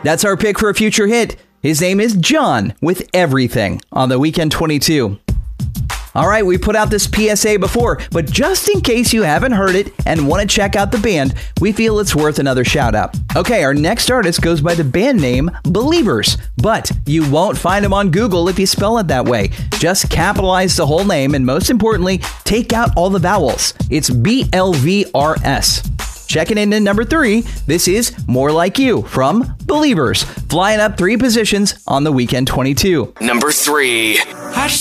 That's our pick for a future hit. His name is John with Everything on the Weekend 22. All right, we put out this PSA before, but just in case you haven't heard it and want to check out the band, we feel it's worth another shout out. Okay, our next artist goes by the band name Believers, but you won't find him on Google if you spell it that way. Just capitalize the whole name and most importantly, take out all the vowels. It's BLVRS. Checking in at number 3, this is More Like You from Believers, flying up 3 positions on the Weekend 22. Number 3.